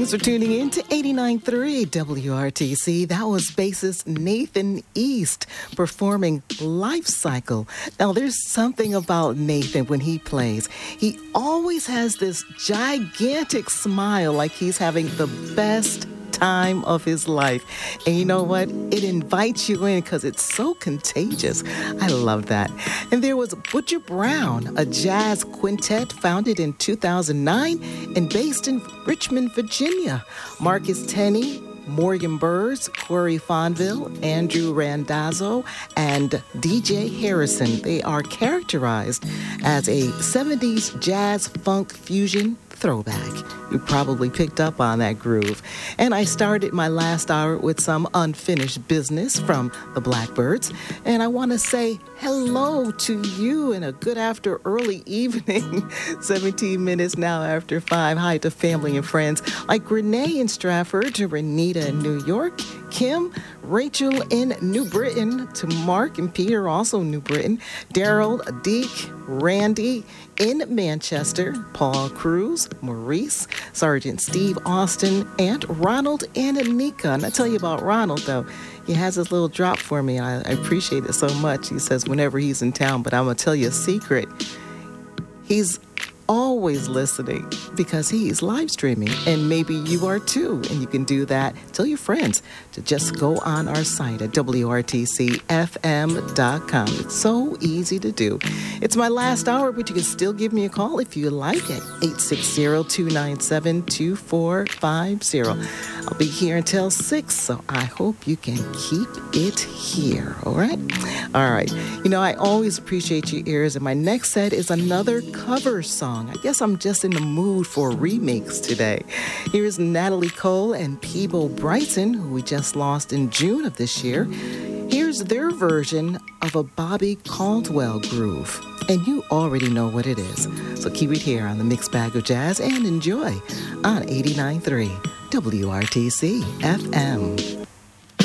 Thanks for tuning in to 89.3 WRTC. That was bassist Nathan East performing Life Cycle. Now, there's something about Nathan when he plays. He always has this gigantic smile, like he's having the best time of his life. And you know what? It invites you in because it's so contagious. I love that. And there was Butcher Brown, a jazz quintet founded in 2009 and based in Richmond, Virginia. Marcus Tenney, Morgan Burrs, Corey Fonville, Andrew Randazzo, and DJ Harrison. They are characterized as a 70s jazz funk fusion throwback. You probably picked up on that groove. And I started my last hour with some unfinished business from the Blackbirds. And I want to say hello to you and a good after early evening. 17 minutes now after 5. Hi to family and friends like Renee in Stratford, to Renita in New York, Kim, Rachel in New Britain, to Mark and Peter, also New Britain, Daryl, Deke, Randy in Manchester, Paul Cruz, Maurice, Sergeant Steve Austin, and Ronald and Anika. And I tell you about Ronald, though. He has this little drop for me. I appreciate it so much. He says whenever he's in town, but I'm going to tell you a secret. He's always listening because he's live streaming, and maybe you are too, and you can do that. Tell your friends to just go on our site at WRTCFM.com. It's so easy to do. It's my last hour, but you can still give me a call if you like at 860-297-2450. I'll be here until 6, so I hope you can keep it here, all right? All right. You know, I always appreciate your ears, and my next set is another cover song. I guess I'm just in the mood for a remix today. Here's Natalie Cole and Peebo Bryson, who we just lost in June of this year. Here's their version of a Bobby Caldwell groove. And you already know what it is. So keep it here on the Mixed Bag of Jazz and enjoy on 89.3 WRTC FM.